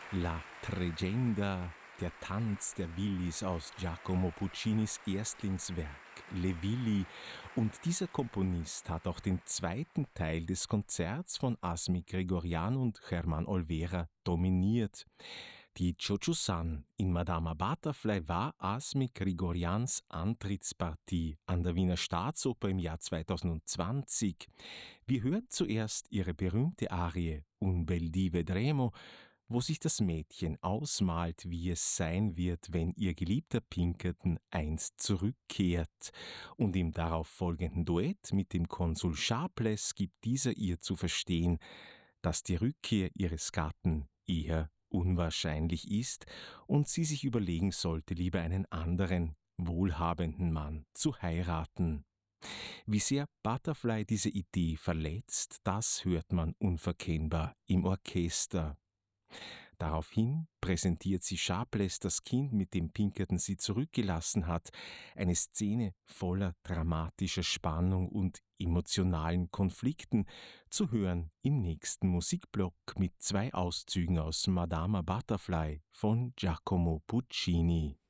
La Tregenda, der Tanz der Willis aus Giacomo Puccinis Erstlingswerk Le Villi. Und dieser Komponist hat auch den zweiten Teil des Konzerts von Asmi Grigorian und Germán Olvera dominiert. Die Ciociu-san in Madama Butterfly war Asmi Grigorians Antrittspartie an der Wiener Staatsoper im Jahr 2020. Wir hören zuerst ihre berühmte Arie Un bel dì vedremo, wo sich das Mädchen ausmalt, wie es sein wird, wenn ihr geliebter Pinkerton einst zurückkehrt. Und im darauf folgenden Duett mit dem Konsul Sharpless gibt dieser ihr zu verstehen, dass die Rückkehr ihres Gatten eher unwahrscheinlich ist und sie sich überlegen sollte, lieber einen anderen, wohlhabenden Mann zu heiraten. Wie sehr Butterfly diese Idee verletzt, das hört man unverkennbar im Orchester. Daraufhin präsentiert sie Sharpless das Kind, mit dem Pinkerton sie zurückgelassen hat, eine Szene voller dramatischer Spannung und emotionalen Konflikten, zu hören im nächsten Musikblock mit 2 Auszügen aus Madama Butterfly von Giacomo Puccini.